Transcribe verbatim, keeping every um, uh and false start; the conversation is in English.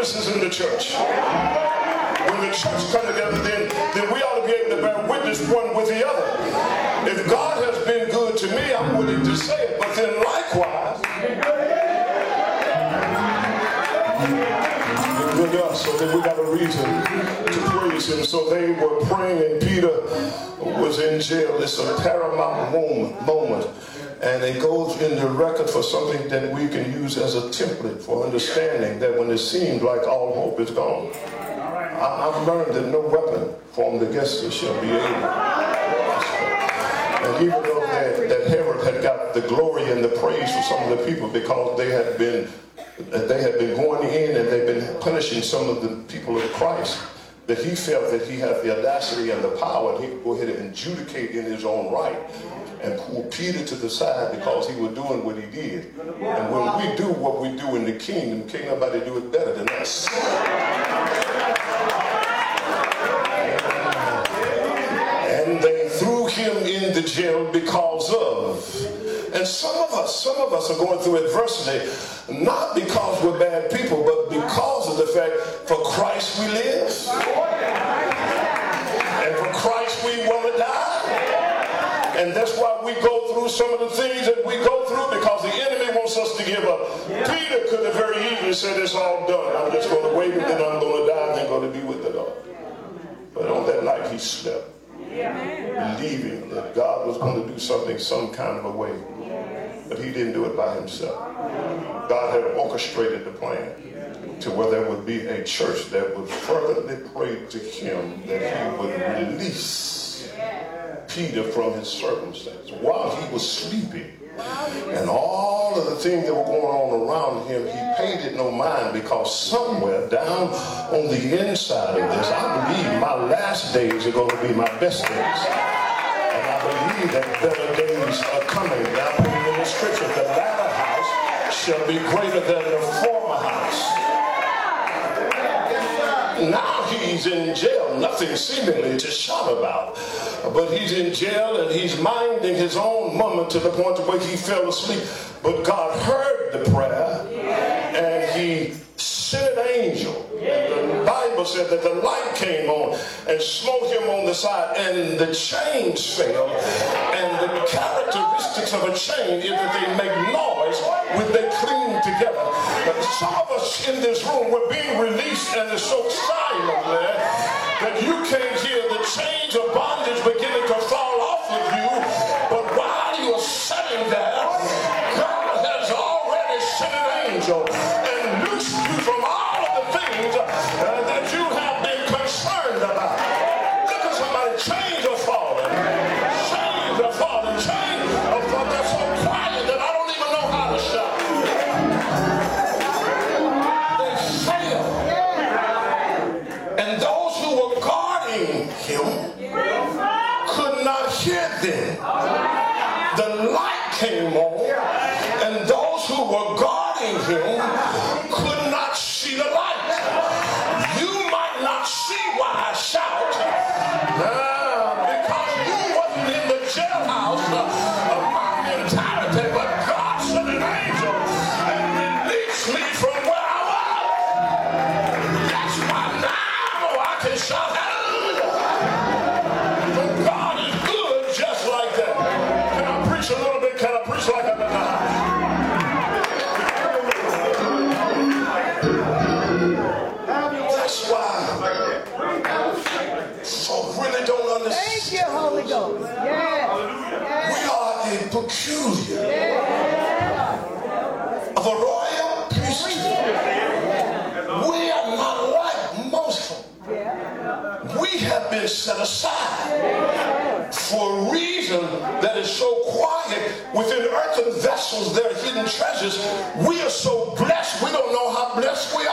witnesses in the church. When the church come together, then, then we ought to be able to bear witness one with the other. If God has been good to me, I'm willing to say it. But then likewise, good to us. So then we got a reason to praise him. So they were praying and Peter was in jail. It's a paramount moment. moment. And it goes in the record for something that we can use as a template for understanding that when it seems like all hope is gone, I, I've learned that no weapon formed against us shall be able. And even though that, that Herod had got the glory and the praise for some of the people because they had been they had been going in and they've been punishing some of the people of Christ, that he felt that he had the audacity and the power and he could go ahead and adjudicate in his own right and pull Peter to the side because he was doing what he did. And when we do what we do in the kingdom, can't nobody do it better than us. And they threw him in the jail because of. And some of us, some of us are going through adversity, not because we're bad people, but because of the fact for Christ we live. And for Christ we want to die. And that's why we go through some of the things that we go through, because the enemy wants us to give up. Peter could have very easily said, it's all done. I'm just going to wait and then I'm going to die and then going to be with the Lord. But on that night he slept, believing that God was going to do something some kind of a way. But he didn't do it by himself. God had orchestrated the plan to where there would be a church that would fervently pray to him that he would release Peter from his circumstance while he was sleeping. And all of the things that were going on around him, he paid it no mind, because somewhere down on the inside of this, I believe my last days are going to be my best days. And I believe that better days are coming. Now, in the scripture, the latter house shall be greater than the former house. Now he's in jail, nothing seemingly to shout about. But he's in jail and he's minding his own moment to the point where he fell asleep. But God heard the prayer and he sent an angel. And the Bible said that the light came on and smote him on the side, and the chains fell. And the characteristics of a chain is that they make noise when they cling together. But some of us in this room were being released, and it's so silent there that you can't hear the chains of bondage beginning to fall off of you. But while you're sitting there, God has already sent an angel and loosed you from all of the things uh, that you have been concerned about. Look at somebody, chains are falling. Chains are falling. Chains are falling. They're so quiet that I don't even know how to shout. They fail. And those who were guarding him could not hear them. The light came on, and those who were guarding him could not see the light. You might not see why I shout, uh, because you wasn't in the jailhouse uh, of my mentality, but God sent an angel and released me from where I was. That's why now I can shout hallelujah. But God is good just like that. Can I preach a little bit? Can I preach like that? That's why folk really don't understand. Thank you, Holy Ghost. Yes. We are a peculiar of a royal priesthood. We are not like most folk. We have been set aside for a reason that is so quiet. Within earthen vessels there are hidden treasures. We are so blessed, we don't know how blessed we are.